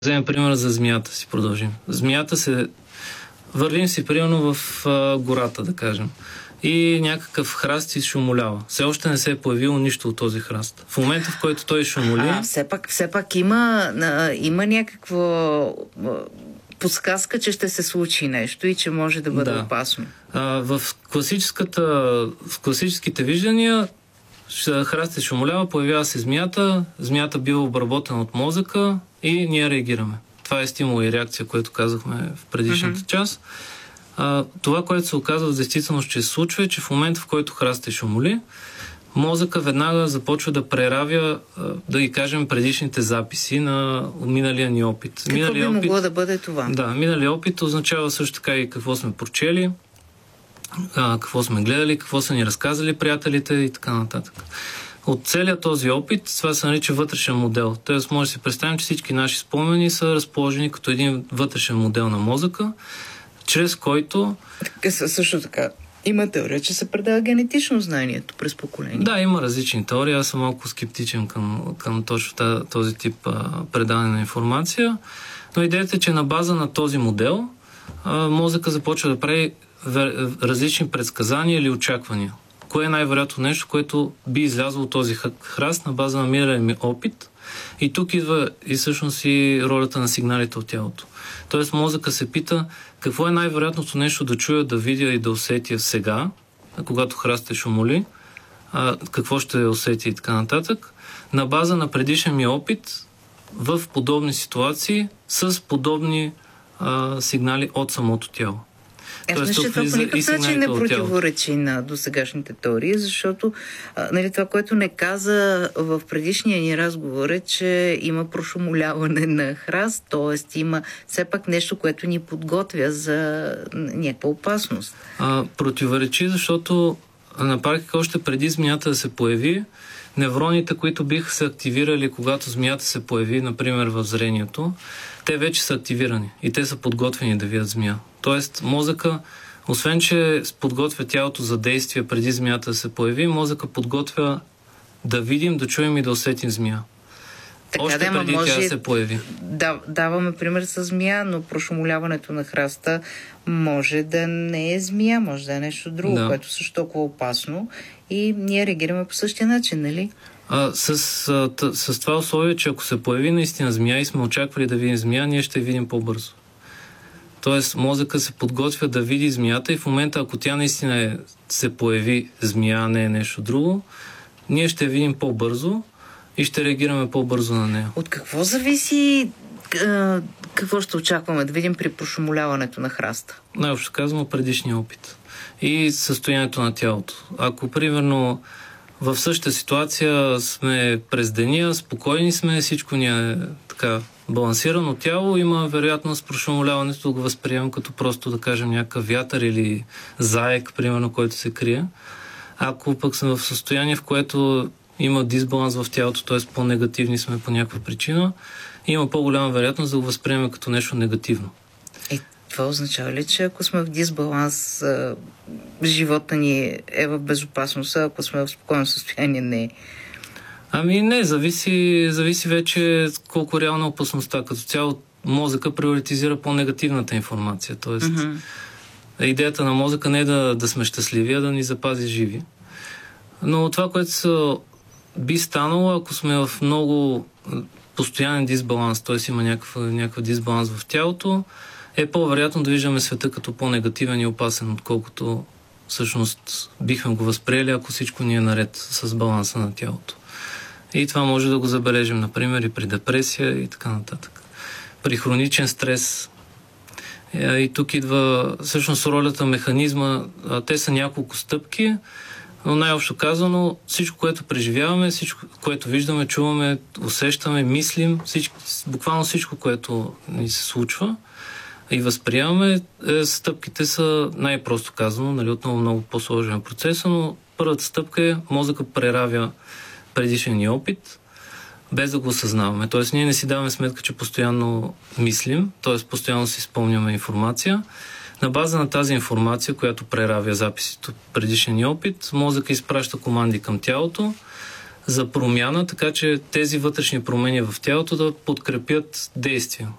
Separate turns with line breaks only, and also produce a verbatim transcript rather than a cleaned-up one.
Вземем пример за змията, си продължим. Змията се... Вървим си, примерно, в а, гората, да кажем. И някакъв храст си шумолява. Все още не се е появило нищо от този храст. В момента, в който той шумоли...
А, все пак, все пак има, а, има някаква подсказка, че ще се случи нещо и че може да бъде
да.
опасно.
А, в, класическата, в класическите виждания храст се шумолява, появява се змията, змията бива обработена от мозъка и ние реагираме. Това е стимул и реакция, което казахме в предишната mm-hmm. част. А, това, което се оказва в действителност, че се случва, е, че в момента, в който храст е шумоли, мозъка веднага започва да преравя, да ги кажем, предишните записи на миналия ни опит.
Какво
миналия
би могло
опит,
да бъде това?
Да, миналия опит означава също така и какво сме прочели, а, какво сме гледали, какво са ни разказали приятелите и така нататък. От целият този опит, това се нарича вътрешен модел. Тоест, може да си представим, че всички наши спомени са разположени като един вътрешен модел на мозъка, чрез който...
Така, също така, има теория, че се предава генетично знанието през поколение.
Да, има различни теории. Аз съм малко скептичен към, към точно този тип а, предаване на информация. Но идеята е, че на база на този модел а, мозъка започва да прави различни предсказания или очаквания. Кое е най-вероятно нещо, което би излязло от този храст на база на миналия ми опит. И тук идва и всъщност и ролята на сигналите от тялото. Тоест мозъка се пита какво е най-вероятното нещо да чуя, да видя и да усетя сега, когато храст е шумоли, а, какво ще усетя и така нататък, на база на предишен ми опит в подобни ситуации с подобни а, сигнали от самото тяло.
Аз мисля, че това по никакъв начин не противоречи на досегашните теории, защото а, нали, това, което не каза в предишния ни разговор е, че има прошумоляване на храст, т.е. има все пак нещо, което ни подготвя за някаква опасност.
А, противоречи, защото на практика още преди змията да се появи, невроните, които биха се активирали, когато змията се появи, например в зрението, те вече са активирани и те са подготвени да видят змия. Тоест, мозъка, освен че подготвя тялото за действие преди змията да се появи, мозъка подготвя да видим, да чуем и да усетим змия.
Така,
още
да,
преди
може...
тя да се появи.
Да, даваме пример с змия, но прошумоляването на храста може да не е змия, може да е нещо друго, да. Което също толкова опасно и ние реагираме по същия начин, нали?
А, с, а, т, с това условие, че ако се появи наистина змия и сме очаквали да видим змия, ние ще видим по-бързо. Тоест, мозъка се подготвя да види змията и в момента, ако тя наистина е, се появи змия, а не е нещо друго, ние ще видим по-бързо и ще реагираме по-бързо на нея.
От какво зависи а, какво ще очакваме да видим при прошумоляването на храста?
Най-общо казвам, предишния опит и състоянието на тялото. Ако, примерно, в същата ситуация сме през деня, спокойни сме, всичко ни е така балансирано тяло, има вероятност прошумоляването да го възприемам като просто, да кажем, някакъв вятър или заек, примерно, който се крие. Ако пък сме в състояние, в което има дисбаланс в тялото, т.е. по-негативни сме по някаква причина, има по-голяма вероятност да го възприемем като нещо негативно.
Е, това означава ли, че ако сме в дисбаланс, живота ни е в безопасност, а ако сме в спокойно състояние, не е?
Ами не, зависи, зависи вече колко реална опасността. Като цяло мозъка приоритизира по-негативната информация. Тоест, mm-hmm. идеята на мозъка не е да, да сме щастливи, а да ни запази живи. Но това, което са, би станало, ако сме в много постоянен дисбаланс, т.е. има някакъв, някакъв дисбаланс в тялото, е по-вероятно да виждаме света като по-негативен и опасен, отколкото всъщност бихме го възприели, ако всичко ни е наред с баланса на тялото. И това може да го забележим, например, и при депресия и така нататък. При хроничен стрес. И тук идва всъщност ролята, механизма. Те са няколко стъпки, но най-общо казано, всичко, което преживяваме, всичко, което виждаме, чуваме, усещаме, мислим, всичко, буквално всичко, което ни се случва и възприемаме, е, стъпките са най-просто казано, нали, отново много по-сложен процес, но първата стъпка е мозъка преравя предишния ни опит, без да го осъзнаваме. Тоест, ние не си даваме сметка, че постоянно мислим, т.е. постоянно си спомняме информация. На база на тази информация, която преравя записите от предишния ни опит, мозъка изпраща команди към тялото за промяна, така че тези вътрешни промени в тялото да подкрепят действия.